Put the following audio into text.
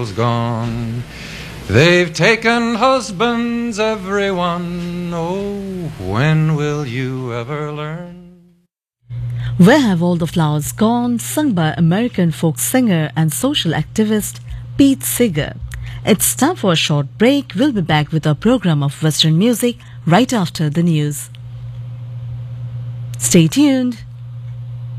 Gone. They've taken husbands, everyone. Oh, when will you ever learn? Where Have All the Flowers Gone, sung by American folk singer and social activist Pete Seeger. It's time for a short break. We'll be back with our program of Western music right after the news. Stay tuned.